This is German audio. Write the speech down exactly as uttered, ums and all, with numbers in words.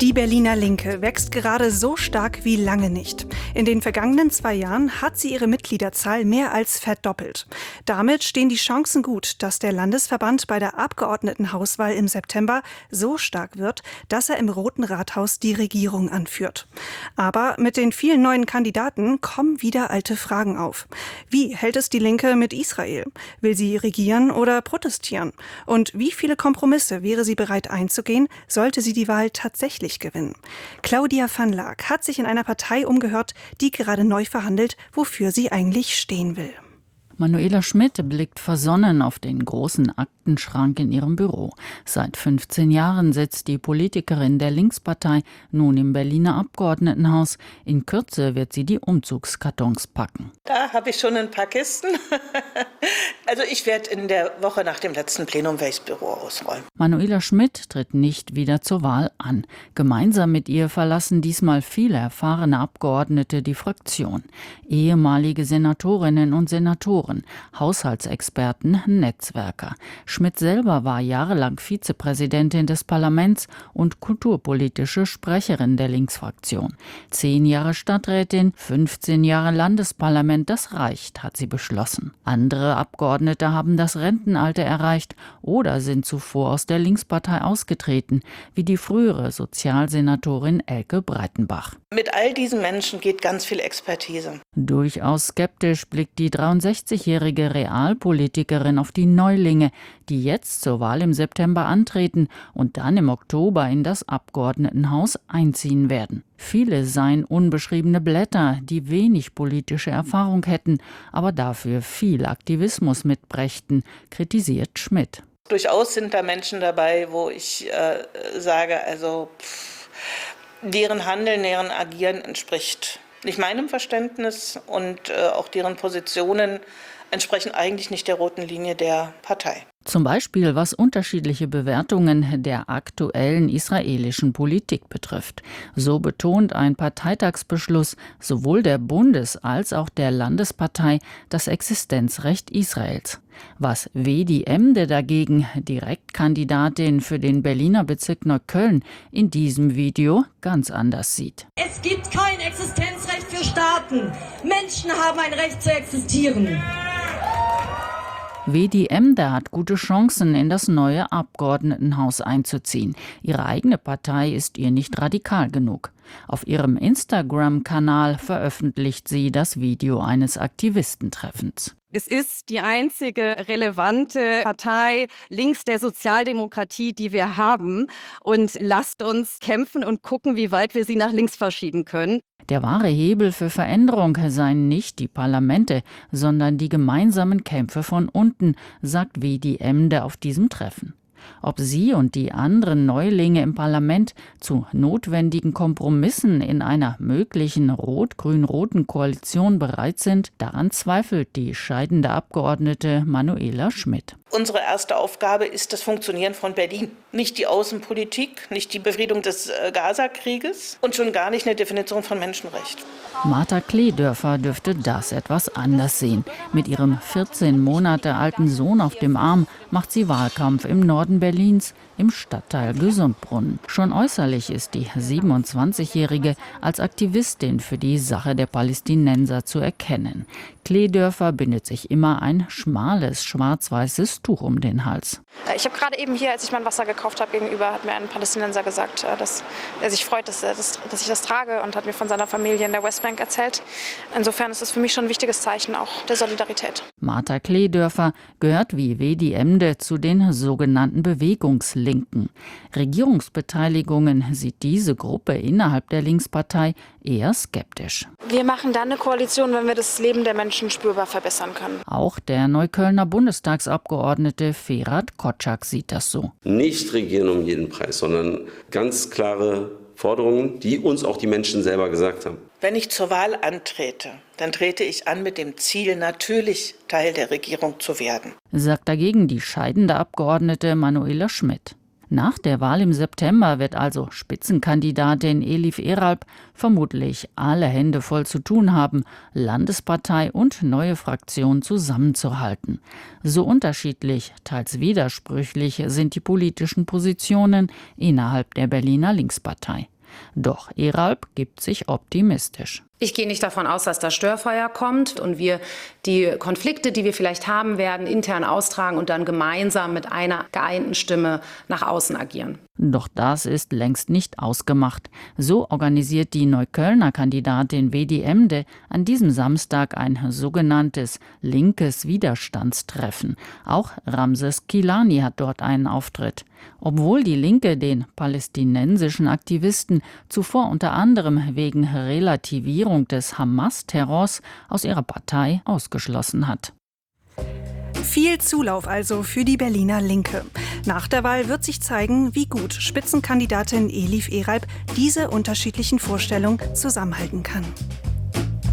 Die Berliner Linke wächst gerade so stark wie lange nicht. In den vergangenen zwei Jahren hat sie ihre Mitgliederzahl mehr als verdoppelt. Damit stehen die Chancen gut, dass der Landesverband bei der Abgeordnetenhauswahl im September so stark wird, dass er im Roten Rathaus die Regierung anführt. Aber mit den vielen neuen Kandidaten kommen wieder alte Fragen auf. Wie hält es die Linke mit Israel? Will sie regieren oder protestieren? Und wie viele Kompromisse wäre sie bereit einzugehen, sollte sie die Wahl tatsächlich gewinnen? Claudia van Laak hat sich in einer Partei umgehört, die gerade neu verhandelt, wofür sie eigentlich stehen will. Manuela Schmidt blickt versonnen auf den großen Aktenschrank in ihrem Büro. Seit fünfzehn Jahren sitzt die Politikerin der Linkspartei nun im Berliner Abgeordnetenhaus. In Kürze wird sie die Umzugskartons packen. Da habe ich schon ein paar Kisten. Also ich werde in der Woche nach dem letzten Plenum das Büro ausräumen. Manuela Schmidt tritt nicht wieder zur Wahl an. Gemeinsam mit ihr verlassen diesmal viele erfahrene Abgeordnete die Fraktion. Ehemalige Senatorinnen und Senatoren, Haushaltsexperten, Netzwerker. Schmidt selber war jahrelang Vizepräsidentin des Parlaments und kulturpolitische Sprecherin der Linksfraktion. Zehn Jahre Stadträtin, fünfzehn Jahre Landesparlament, das reicht, hat sie beschlossen. Andere Abgeordnete haben das Rentenalter erreicht oder sind zuvor aus der Linkspartei ausgetreten, wie die frühere Sozialsenatorin Elke Breitenbach. Mit all diesen Menschen geht ganz viel Expertise. Durchaus skeptisch blickt die dreiundsechzigjährige Realpolitikerin auf die Neulinge, die jetzt zur Wahl im September antreten und dann im Oktober in das Abgeordnetenhaus einziehen werden. Viele seien unbeschriebene Blätter, die wenig politische Erfahrung hätten, aber dafür viel Aktivismus mitbrächten, kritisiert Schmidt. Durchaus sind da Menschen dabei, wo ich äh, sage, also pff, deren Handeln, deren Agieren entspricht nicht meinem Verständnis und äh, auch deren Positionen entsprechen eigentlich nicht der roten Linie der Partei. Zum Beispiel was unterschiedliche Bewertungen der aktuellen israelischen Politik betrifft. So betont ein Parteitagsbeschluss sowohl der Bundes- als auch der Landespartei das Existenzrecht Israels. Was Wedi Emde dagegen, Direktkandidatin für den Berliner Bezirk Neukölln, in diesem Video ganz anders sieht. Es gibt kein Existenzrecht für Staaten. Menschen haben ein Recht zu existieren. Wedi Emde hat gute Chancen, in das neue Abgeordnetenhaus einzuziehen. Ihre eigene Partei ist ihr nicht radikal genug. Auf ihrem Instagram-Kanal veröffentlicht sie das Video eines Aktivistentreffens. Es ist die einzige relevante Partei links der Sozialdemokratie, die wir haben. Und lasst uns kämpfen und gucken, wie weit wir sie nach links verschieben können. Der wahre Hebel für Veränderung seien nicht die Parlamente, sondern die gemeinsamen Kämpfe von unten, sagt Wedi Emde auf diesem Treffen. Ob sie und die anderen Neulinge im Parlament zu notwendigen Kompromissen in einer möglichen rot-grün-roten Koalition bereit sind, daran zweifelt die scheidende Abgeordnete Manuela Schmidt. Unsere erste Aufgabe ist das Funktionieren von Berlin. Nicht die Außenpolitik, nicht die Befriedung des äh, Gaza-Krieges und schon gar nicht eine Definition von Menschenrecht. Martha Kledörfer dürfte das etwas anders sehen. Mit ihrem vierzehn Monate alten Sohn auf dem Arm macht sie Wahlkampf im Norden Berlins, im Stadtteil Gesundbrunnen. Schon äußerlich ist die siebenundzwanzigjährige als Aktivistin für die Sache der Palästinenser zu erkennen. Kledörfer bindet sich immer ein schmales, schwarz-weißes Tuch um den Hals. Ich habe gerade eben hier, als ich mein Wasser gekauft habe, gegenüber hat mir ein Palästinenser gesagt, dass er sich freut, dass, er das, dass ich das trage und hat mir von seiner Familie in der Westbank erzählt. Insofern ist es für mich schon ein wichtiges Zeichen auch der Solidarität. Martha Kledörfer gehört wie Wedi Emde zu den sogenannten Bewegungslinken. Regierungsbeteiligungen sieht diese Gruppe innerhalb der Linkspartei eher skeptisch. Wir machen dann eine Koalition, wenn wir das Leben der Menschen spürbar verbessern können. Auch der Neuköllner Bundestagsabgeordnete Ferhat Kotschak sieht das so. Nicht regieren um jeden Preis, sondern ganz klare Forderungen, die uns auch die Menschen selber gesagt haben. Wenn ich zur Wahl antrete, dann trete ich an mit dem Ziel, natürlich Teil der Regierung zu werden, sagt dagegen die scheidende Abgeordnete Manuela Schmidt. Nach der Wahl im September wird also Spitzenkandidatin Elif Eralp vermutlich alle Hände voll zu tun haben, Landespartei und neue Fraktion zusammenzuhalten. So unterschiedlich, teils widersprüchlich sind die politischen Positionen innerhalb der Berliner Linkspartei. Doch Eralp gibt sich optimistisch. Ich gehe nicht davon aus, dass da Störfeuer kommt und wir die Konflikte, die wir vielleicht haben werden, intern austragen und dann gemeinsam mit einer geeinten Stimme nach außen agieren. Doch das ist längst nicht ausgemacht. So organisiert die Neuköllner Kandidatin Vedi Emde an diesem Samstag ein sogenanntes linkes Widerstandstreffen. Auch Ramses Kilani hat dort einen Auftritt. Obwohl die Linke den palästinensischen Aktivisten zuvor unter anderem wegen Relativierung des Hamas-Terrors aus ihrer Partei ausgeschlossen hat. Viel Zulauf also für die Berliner Linke. Nach der Wahl wird sich zeigen, wie gut Spitzenkandidatin Elif Eralp diese unterschiedlichen Vorstellungen zusammenhalten kann.